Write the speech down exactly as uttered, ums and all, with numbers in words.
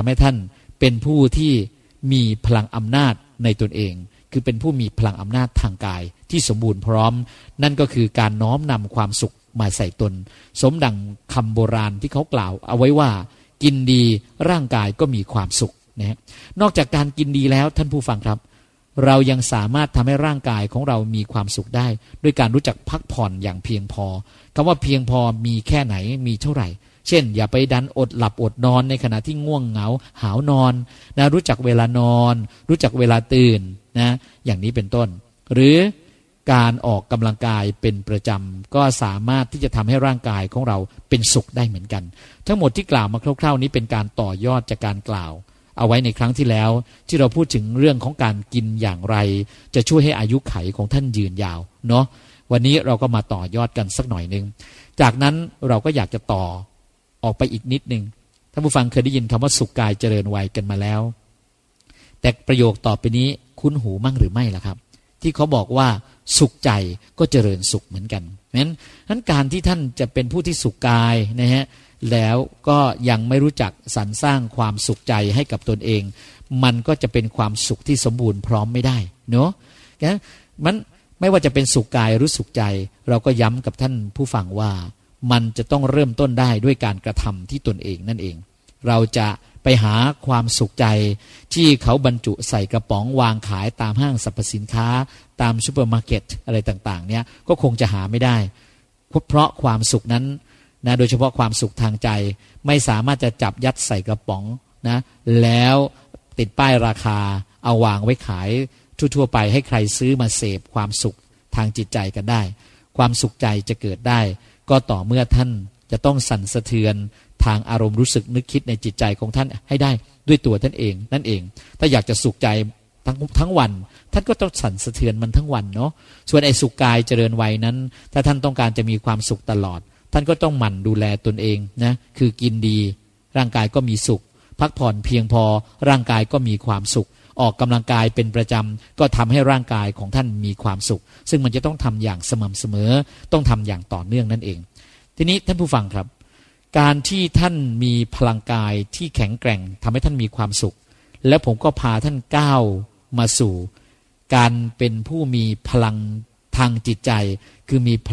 ำให้ท่านเป็นผู้ที่มีพลังอำนาจในตนเองคือเป็นผู้มีพลังอำนาจทางกายที่สมบูรณ์พร้อมนั่นก็คือการน้อมนำความสุขมาใส่ตนสมดังคำโบราณที่เขากล่าวเอาไว้ว่ากินดีร่างกายก็มีความสุขนะฮะนอกจากการกินดีแล้วท่านผู้ฟังครับเรายังสามารถทำให้ร่างกายของเรามีความสุขได้ด้วยการรู้จักพักผ่อนอย่างเพียงพอคำว่าเพียงพอมีแค่ไหนมีเท่าไหร่เช่นอย่าไปดันอดหลับอดนอนในขณะที่ง่วงเหงาหาวนอนนะรู้จักเวลานอนรู้จักเวลาตื่นนะอย่างนี้เป็นต้นหรือการออกกำลังกายเป็นประจำก็สามารถที่จะทำให้ร่างกายของเราเป็นสุขได้เหมือนกันทั้งหมดที่กล่าวมาคร่าวๆนี้เป็นการต่อยอดจากการกล่าวเอาไว้ในครั้งที่แล้วที่เราพูดถึงเรื่องของการกินอย่างไรจะช่วยให้อายุไขของท่านยืนยาวเนาะวันนี้เราก็มาต่อยอดกันสักหน่อยนึงจากนั้นเราก็อยากจะต่อออกไปอีกนิดนึงท่านผู้ฟังเคยได้ยินคำว่าสุขกายเจริญวัยกันมาแล้วแต่ประโยคต่อไปนี้คุ้นหูมั่งหรือไม่ล่ะครับที่เขาบอกว่าสุขใจก็เจริญสุขเหมือนกันงั้นนั้นการที่ท่านจะเป็นผู้ที่สุขกายนะฮะแล้วก็ยังไม่รู้จักสรรสร้างความสุขใจให้กับตนเองมันก็จะเป็นความสุขที่สมบูรณ์พร้อมไม่ได้เนาะงั้นมันไม่ว่าจะเป็นสุขกายหรือสุขใจเราก็ย้ำกับท่านผู้ฟังว่ามันจะต้องเริ่มต้นได้ด้วยการกระทำที่ตนเองนั่นเองเราจะไปหาความสุขใจที่เขาบรรจุใส่กระป๋องวางขายตามห้างสรรพสินค้าตามซูเปอร์มาร์เก็ตอะไรต่างๆเนี่ยก็คงจะหาไม่ได้เพราะความสุขนั้นนะโดยเฉพาะความสุขทางใจไม่สามารถจะจับยัดใส่กระป๋องนะแล้วติดป้ายราคาเอาวางไว้ขายทั่วๆไปให้ใครซื้อมาเสพความสุขทางจิตใจกันได้ความสุขใจจะเกิดได้ก็ต่อเมื่อท่านจะต้องสั่นสะเทือนทางอารมณ์รู้สึกนึกคิดในจิตใจของท่านให้ได้ด้วยตัวท่านเองนั่นเองถ้าอยากจะสุขใจทั้งทั้งวันท่านก็ต้องสั่นสะเทือนมันทั้งวันเนาะส่วนไอ้สุขกายเจริญวัยนั้นถ้าท่านต้องการจะมีความสุขตลอดท่านก็ต้องหมั่นดูแลตนเองนะคือกินดีร่างกายก็มีสุขพักผ่อนเพียงพอร่างกายก็มีความสุขออกกำลังกายเป็นประจำก็ทำให้ร่างกายของท่านมีความสุขซึ่งมันจะต้องทำอย่างสม่ำเสมอต้องทำอย่างต่อเนื่องนั่นเองทีนี้ท่านผู้ฟังครับการที่ท่านมีพลังกายที่แข็งแกร่งทำให้ท่านมีความสุขแล้วผมก็พาท่านก้าวมาสู่การเป็นผู้มีพลังทางจิตใจคือมี